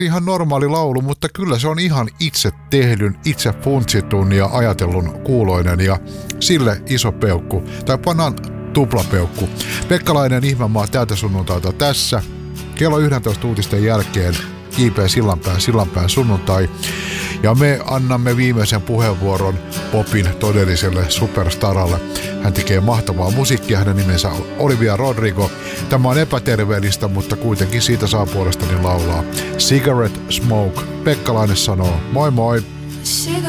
ihan normaali laulu, mutta kyllä se on ihan itse tehdyn, itse funtsitun ja ajatellun kuuloinen ja sille iso peukku. Tai pannaan tuplapeukku. Pekkalainen Ihmemaa täältä sunnuntaita tässä. Kello 11 uutisten jälkeen J.P. Sillanpään sunnuntai. Ja me annamme viimeisen puheenvuoron popin todelliselle superstaralle. Hän tekee mahtavaa musiikkia, hänen nimensä on Olivia Rodrigo. Tämä on epäterveellistä, mutta kuitenkin siitä saa puolestani laulaa. Cigarette Smoke. Pekkalainen sanoo moi moi.